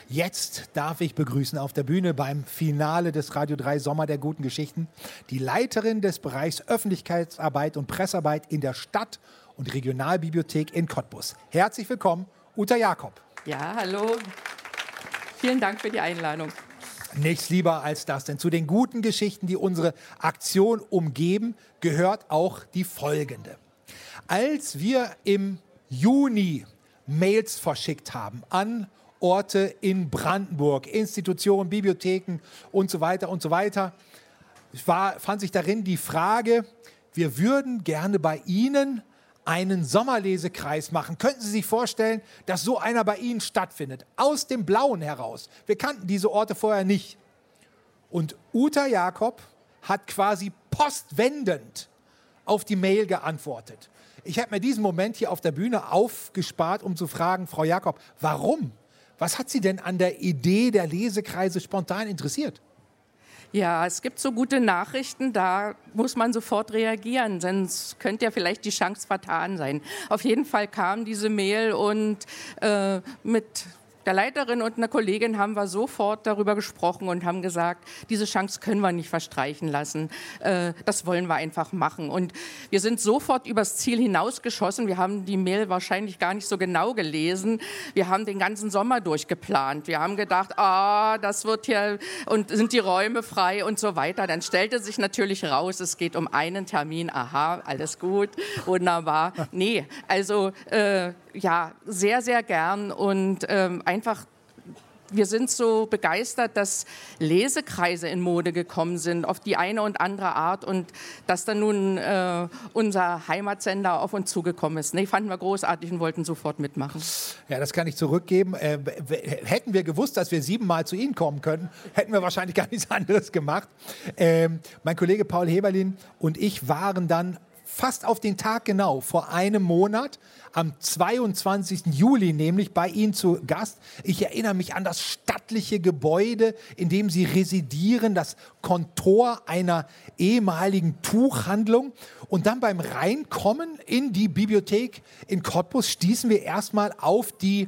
Jetzt darf ich begrüßen auf der Bühne beim Finale des Radio 3 Sommer der guten Geschichten die Leiterin des Bereichs Öffentlichkeitsarbeit und Pressearbeit in der Stadt- und Regionalbibliothek in Cottbus. Herzlich willkommen, Uta Jakob. Ja, hallo. Vielen Dank für die Einladung. Nichts lieber als das, denn zu den guten Geschichten, die unsere Aktion umgeben, gehört auch die folgende. Als wir im Juni Mails verschickt haben an Orte in Brandenburg, Institutionen, Bibliotheken und so weiter, fand sich darin die Frage, wir würden gerne bei Ihnen einen Sommerlesekreis machen. Könnten Sie sich vorstellen, dass so einer bei Ihnen stattfindet? Aus dem Blauen heraus. Wir kannten diese Orte vorher nicht. Und Uta Jakob hat quasi postwendend auf die Mail geantwortet. Ich habe mir diesen Moment hier auf der Bühne aufgespart, um zu fragen, Frau Jakob, warum? Was hat Sie denn an der Idee der Lesekreise spontan interessiert? Ja, es gibt so gute Nachrichten, da muss man sofort reagieren, sonst könnte ja vielleicht die Chance vertan sein. Auf jeden Fall kam diese Mail und mit der Leiterin und einer Kollegin haben wir sofort darüber gesprochen und haben gesagt, diese Chance können wir nicht verstreichen lassen. Das wollen wir einfach machen. Und wir sind sofort übers Ziel hinausgeschossen. Wir haben die Mail wahrscheinlich gar nicht so genau gelesen. Wir haben den ganzen Sommer durchgeplant. Wir haben gedacht, das wird hier und sind die Räume frei und so weiter. Dann stellte sich natürlich raus, es geht um einen Termin. Aha, alles gut, wunderbar. Nee, also ja, sehr, sehr gern und einfach, wir sind so begeistert, dass Lesekreise in Mode gekommen sind, auf die eine und andere Art und dass dann nun unser Heimatsender auf uns zugekommen ist. Nee, fanden wir großartig und wollten sofort mitmachen. Ja, das kann ich zurückgeben. Hätten wir gewusst, dass wir 7-mal zu Ihnen kommen können, hätten wir wahrscheinlich gar nichts anderes gemacht. Mein Kollege Paul Heberlin und ich waren dann fast auf den Tag genau, vor einem Monat, am 22. Juli nämlich, bei Ihnen zu Gast. Ich erinnere mich an das stattliche Gebäude, in dem Sie residieren, das Kontor einer ehemaligen Tuchhandlung. Und dann beim Reinkommen in die Bibliothek in Cottbus stießen wir erstmal auf die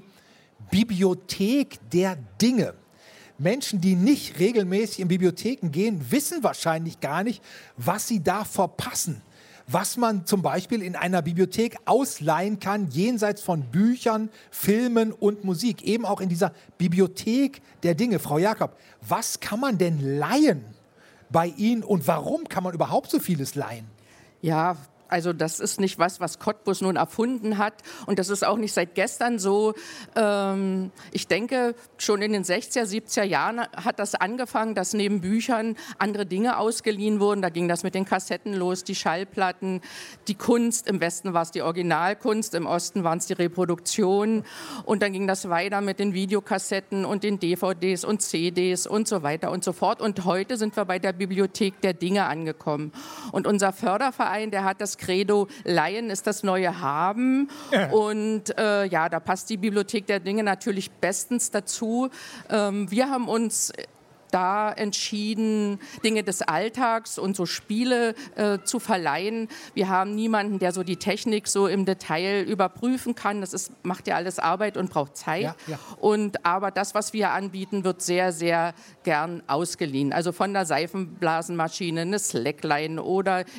Bibliothek der Dinge. Menschen, die nicht regelmäßig in Bibliotheken gehen, wissen wahrscheinlich gar nicht, was sie da verpassen. Was man zum Beispiel in einer Bibliothek ausleihen kann, jenseits von Büchern, Filmen und Musik. Eben auch in dieser Bibliothek der Dinge. Frau Jakob, was kann man denn leihen bei Ihnen und warum kann man überhaupt so vieles leihen? Ja, also das ist nicht was Cottbus nun erfunden hat und das ist auch nicht seit gestern so. Ich denke, schon in den 60er, 70er Jahren hat das angefangen, dass neben Büchern andere Dinge ausgeliehen wurden. Da ging das mit den Kassetten los, die Schallplatten, die Kunst. Im Westen war es die Originalkunst, im Osten waren es die Reproduktionen. Und dann ging das weiter mit den Videokassetten und den DVDs und CDs und so weiter und so fort. Und heute sind wir bei der Bibliothek der Dinge angekommen. Und unser Förderverein, der hat das Credo, Leihen ist das neue Haben. Und ja, da passt die Bibliothek der Dinge natürlich bestens dazu. Wir haben uns da entschieden, Dinge des Alltags und so Spiele zu verleihen. Wir haben niemanden, der so die Technik so im Detail überprüfen kann. Das macht ja alles Arbeit und braucht Zeit. Ja. Aber das, was wir anbieten, wird sehr, sehr gern ausgeliehen. Also von der Seifenblasenmaschine, eine Slackline oder